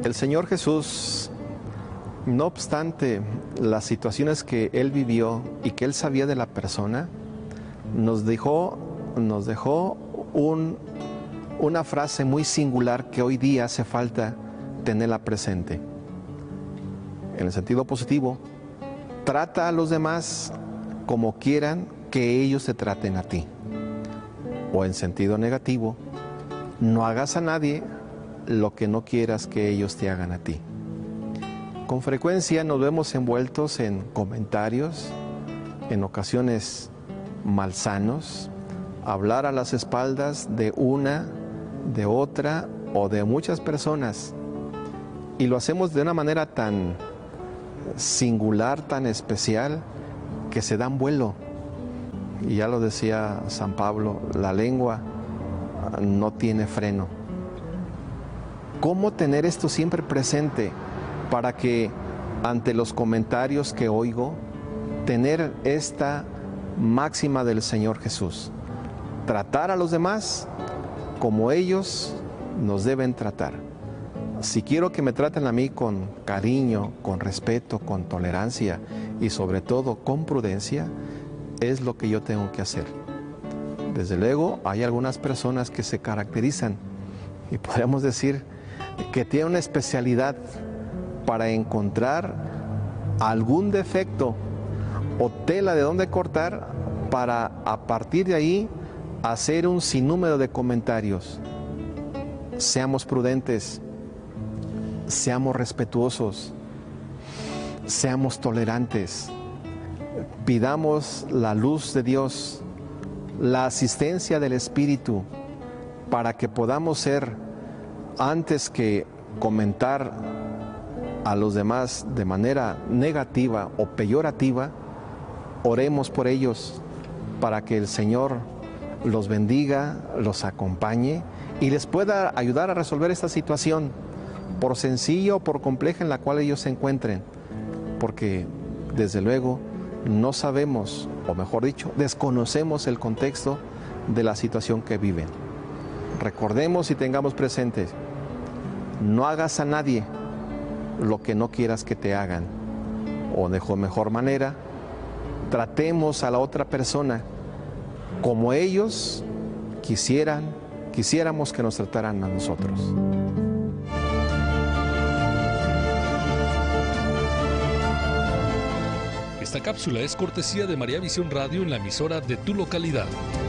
El Señor Jesús, no obstante las situaciones que Él vivió y que Él sabía de la persona, nos dejó una frase muy singular que hoy día hace falta tenerla presente. En el sentido positivo, trata a los demás como quieran que ellos te traten a ti. O en sentido negativo, no hagas a nadie lo que no quieras que ellos te hagan a ti. Con frecuencia nos vemos envueltos en comentarios, en ocasiones malsanos, hablar a las espaldas de una, de otra o de muchas personas. Y lo hacemos de una manera tan singular, tan especial, que se dan vuelo. Y ya lo decía San Pablo, la lengua no tiene freno. ¿Cómo tener esto siempre presente para que ante los comentarios que oigo, tener esta máxima del Señor Jesús? Tratar a los demás como ellos nos deben tratar. Si quiero que me traten a mí con cariño, con respeto, con tolerancia y sobre todo con prudencia, es lo que yo tengo que hacer. Desde luego, hay algunas personas que se caracterizan y podríamos decir que tienen una especialidad para encontrar algún defecto o tela de dónde cortar para a partir de ahí hacer un sinnúmero de comentarios. Seamos prudentes, seamos respetuosos, seamos tolerantes, pidamos la luz de Dios, la asistencia del Espíritu, para que podamos ser, antes que comentar a los demás de manera negativa o peyorativa, oremos por ellos para que el Señor los bendiga, los acompañe y les pueda ayudar a resolver esta situación, por sencilla o por compleja en la cual ellos se encuentren, porque desde luego no sabemos, o mejor dicho, desconocemos el contexto de la situación que viven. Recordemos y tengamos presente, no hagas a nadie lo que no quieras que te hagan, o de mejor manera, tratemos a la otra persona como ellos quisiéramos que nos trataran a nosotros. Esta cápsula es cortesía de María Visión Radio en la emisora de tu localidad.